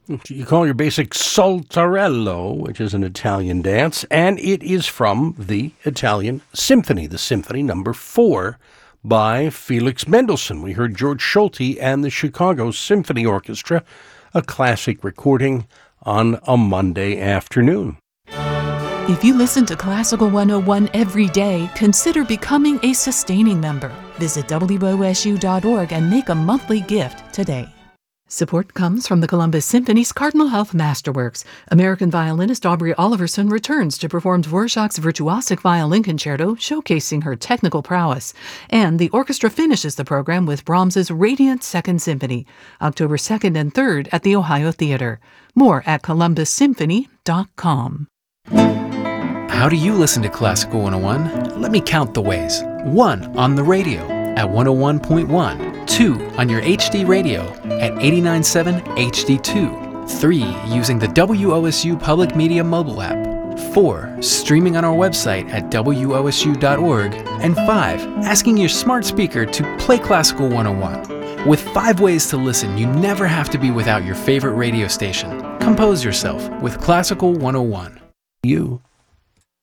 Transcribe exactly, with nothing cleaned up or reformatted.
You call your basic Saltarello, which is an Italian dance, and it is from the Italian Symphony, the Symphony Number Four by Felix Mendelssohn. We heard George Solti and the Chicago Symphony Orchestra, a classic recording on a Monday afternoon. If you listen to Classical one oh one every day, consider becoming a sustaining member. Visit W O S U dot org and make a monthly gift today. Support comes from the Columbus Symphony's Cardinal Health Masterworks. American violinist Aubrey Oliverson returns to perform Dvorak's virtuosic violin concerto, showcasing her technical prowess. And the orchestra finishes the program with Brahms's Radiant Second Symphony, October second and third at the Ohio Theater. More at columbus symphony dot com. How do you listen to Classical one oh one? Let me count the ways. One, on the radio at one oh one point one. Two, on your H D radio at eighty-nine point seven H D two. Three, using the W O S U Public Media mobile app. Four, streaming on our website at W O S U dot org. And five, asking your smart speaker to play Classical one oh one. With five ways to listen, you never have to be without your favorite radio station. Compose yourself with Classical one oh one. You.